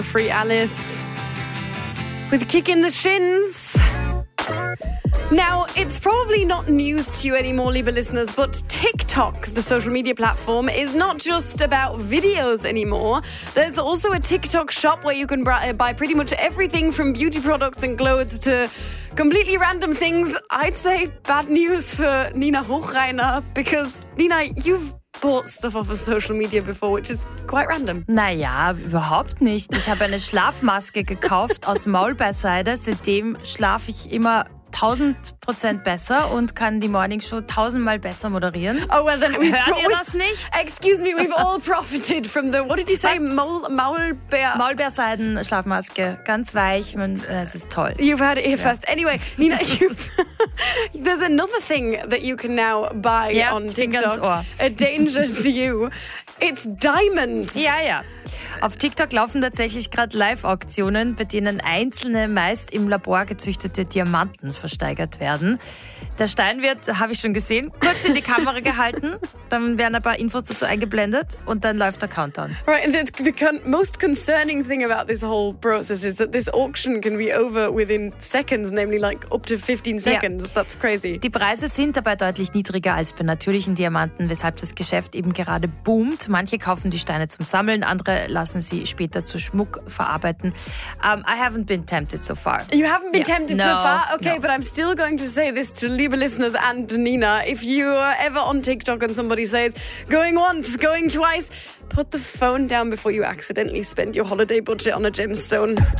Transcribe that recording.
Free Alice with Kick in the Shins. Now, it's probably not news to you anymore, liebe listeners, but TikTok, the social media platform, is not just about videos anymore. There's also a TikTok shop where you can buy pretty much everything from beauty products and clothes to completely random things. I'd say bad news for Nina Hochreiner, because, Nina, you've bought stuff off of social media before, which is quite random. Naja, überhaupt nicht. Ich habe eine Schlafmaske gekauft aus Maulbeerseide. Seitdem schlafe ich immer 1000% besser und kann die Morningshow 1000-mal besser moderieren. Oh, well then Hört ihr das nicht? Excuse me, we've all profited from the, what did you say? Maulbeerseiden Schlafmaske, ganz weich, es ist toll. You've heard it here first. Anyway, Nina, there's another thing that you can now buy on TikTok. A danger to you. It's diamonds. Ja. Auf TikTok laufen tatsächlich gerade Live-Auktionen, bei denen einzelne, meist im Labor gezüchtete Diamanten versteigert werden. Der Stein wird, habe ich schon gesehen, kurz in die Kamera gehalten, dann werden ein paar Infos dazu eingeblendet und dann läuft der Countdown. Right, and the most concerning thing about this whole process is that this auction can be over within seconds, namely like up to 15 seconds. Yeah. That's crazy. Die Preise sind dabei deutlich niedriger als bei natürlichen Diamanten, weshalb das Geschäft eben gerade boomt. Manche kaufen die Steine zum Sammeln, andere lassen sie später zu Schmuck verarbeiten. I haven't been tempted so far. You haven't been tempted so far? Okay, no. But I'm still going to say this to liebe listeners and Nina. If you are ever on TikTok and somebody says, going once, going twice, put the phone down before you accidentally spend your holiday budget on a gemstone.